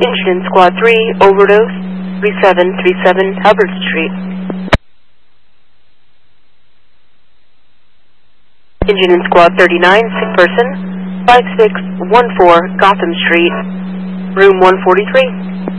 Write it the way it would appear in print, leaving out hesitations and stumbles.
Engine in Squad 3, overdose, 3737 Hubbard Street. Engine in Squad 39, sick person, 5614 Gotham Street, room 143.